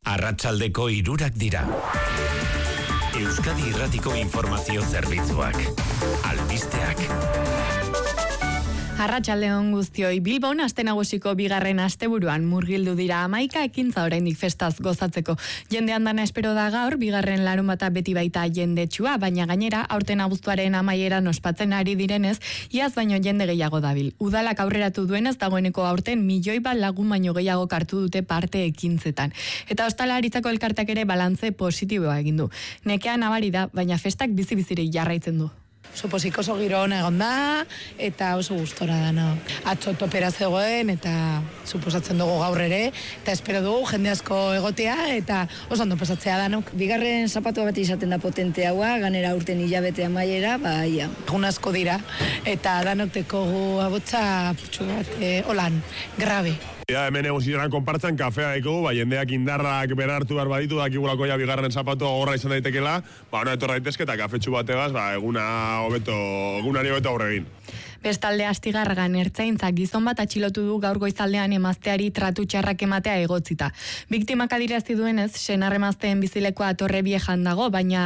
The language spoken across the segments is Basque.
Arratsaldeko 3 dira. Euskadi Irratiko Informazio Zerbitzuak. Albisteak. Arratsaldeon guztioi, Bilbon aste nagusiko bigarren asteburuan murgildu dira 11 ekintza oraindik festaz gozatzeko. Jende andana espero da gaur, bigarren larunbata beti baita jendetsua, baina gainera aurten abuztuaren amaieran ospatzen ari direnez, iaz baino jende gehiago dabil. Udalak aurreratu duenez dagoeneko aurten 1 milioi bat lagun baino gehiago hartu dute parte ekintzetan. Eta ostalaritzako elkartak ere balantze positiboa egin du. Nekea nabari da, baina festak bizi-bizirik jarraitzen du. Oso giro ona egon da, eta oso gustora da, no? Atzo topera zegoen, eta suposatzen dugu gaur ere, eta espero dugu jende asko egotea, eta oso ondo pasatzea da, no? Bigarren zapatua bat izaten da potente haua, ganera urten hilabete amaiera, ia. Egun asko dira, eta danoteko gu abotza putxu bat, holan, grabe. Ja, hemen egosiran konpartzan kafea daiko, jendeak indarrak berartu behar baditu, dakigulako ja bigarren zapatua gorra izan daitekela, etorra daitezke eta kafetxu bategaz, egunari hobeto aurregin. Bestalde Astigarragan ertzaintzak gizon bat atxilotu du gaur goizaldean emazteari tratu txarrak ematea egotzita. Biktimak adierazi duenez, senar-emazteen bizilekoa Torre Viejan dago, baina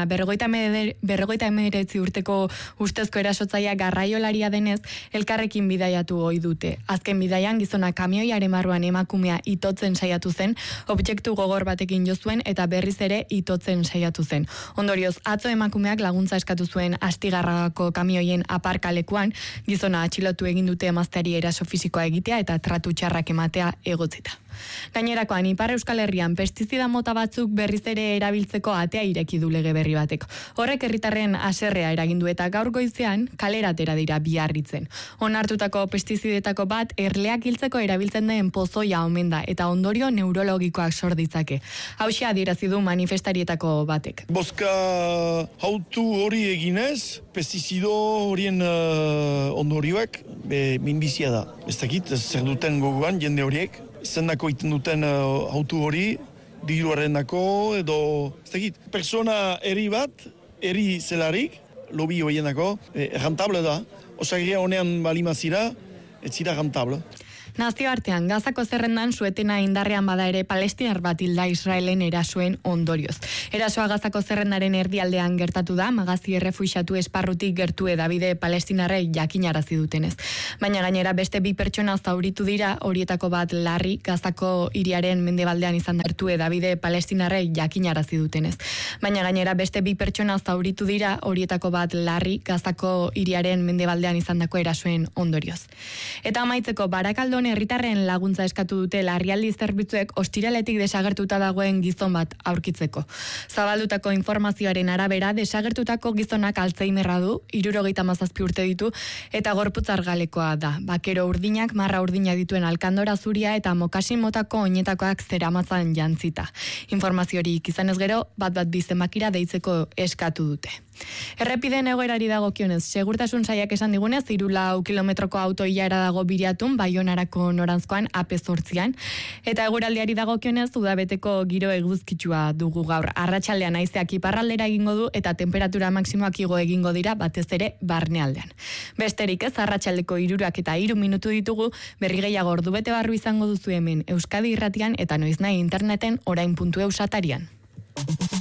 59 urteko ustezko erasotzailea garraiolaria denez, elkarrekin bidaiatu ohi dute. Azken bidaian gizona kamioiaren barruan emakumea itotzen saiatu zen, objektu gogor batekin jo zuen eta berriz ere itotzen saiatu zen. Ondorioz, atzo emakumeak laguntza eskatu zuen Astigarragako kamioien aparkalekuan, gizona atxilotu egin dute emazteari eraso fisikoa egitea eta tratu txarrak ematea egotzita. Gainerakoan, Ipar Euskal Herrian pestizida mota batzuk berriz ere erabiltzeko atea ireki du lege berri batek. Horrek herritarren haserrea eragindu eta gaur goizean kaleratera dira biarritzen. Onartutako pestizidetako bat erleak hiltzeko erabiltzen den pozoia omen da eta ondorio neurologikoak sor ditzake. Hauxe adierazi du manifestarietako batek. Bozka hautu hori eginez, pestizido horien ondorioak minbizia da. Ez dakit, zer duten gogoan jende horiek. Zendako iten duten autu hori, diruaren dako, edo, ez dakit, persona eri bat, eri zelarik, lobi horien dako, rentable da. Osagia honean balimazira, ez zira rentable. Nazioartean, Gazako zerrendan suetena indarrean bada ere palestinar bat hilda Israelen erasoen ondorioz. Erasoa Gazako zerrendaren erdialdean gertatu da, magazi errefuxiatu esparrutik gertu edabide palestinarrei jakinarazi dutenez. Baina gainera beste 2 pertsona zauritu dira, horietako bat larri Gazako hiriaren mendebaldean izan da gertu edabide palestinarrei jakinarazi dutenez. Baina gainera beste 2 pertsona zauritu dira, horietako bat larri Gazako hiriaren mendebaldean izandako erasoen ondorioz. Eta amaitzeko Barakaldon herritarren laguntza eskatu dute larrialdi zerbitzuek ostiraletik desagertuta dagoen gizon bat aurkitzeko. Zabaldutako informazioaren arabera desagertutako gizonak Alzheimerra du, 77 urte ditu eta gorputz argalekoa da. Bakero urdinak, marra urdina dituen alkandora zuria eta mokasin motako oinetakoak zeramatzan jantzita. Informaziorik izanez gero, bat zenbakira deitzeko eskatu dute. Errepideen egoerari dagokionez, segurtasun sailak esan digunez, 4 kilometroko autoilara dago Biriatun, Baionarako noranzkoan AP8an, eta eguraldiari dagokionez, udabeteko giro eguzkitsua dugu gaur. Arratsaldean haizeak iparraldera egingo du eta temperatura maksimoak igo egingo dira batez ere barnealdean. Besterik ez, arratsaldeko 3 eta 3 minutu ditugu, berri gehiago ordubete barru izango duzu hemen Euskadi Irratian eta noiznahi interneten orain.eus atarian.